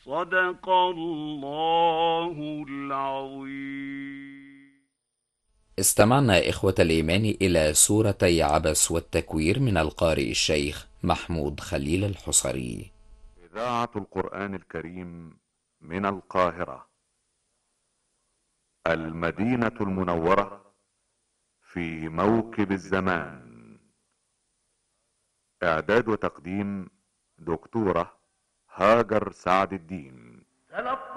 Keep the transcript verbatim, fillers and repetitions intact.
صدق الله العظيم. استمعنا إخوة الإيمان إلى سورتي عبس والتكوير من القارئ الشيخ محمود خليل الحصري. إذاعة القرآن الكريم من القاهرة، المدينة المنورة، في موكب الزمان. إعداد وتقديم دكتورة هاجر سعد الدين.